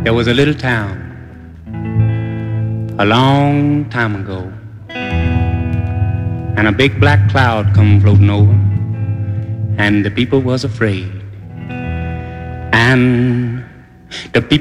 There was a little town a long time ago, and a big black cloud come floating over, and the people was afraid. And the people